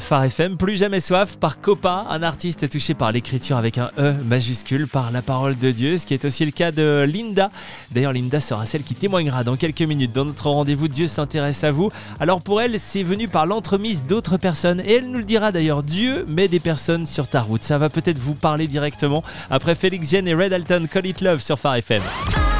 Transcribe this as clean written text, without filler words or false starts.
Phare FM. Plus jamais soif par Copa, un artiste touché par l'écriture avec un E majuscule, par la parole de Dieu, ce qui est aussi le cas de Linda. D'ailleurs, Linda sera celle qui témoignera dans quelques minutes dans notre rendez-vous Dieu s'intéresse à vous. Alors pour elle, c'est venu par l'entremise d'autres personnes et elle nous le dira d'ailleurs, Dieu met des personnes sur ta route. Ça va peut-être vous parler directement après Félix Jean et Red Alton, Call It Love sur Phare FM.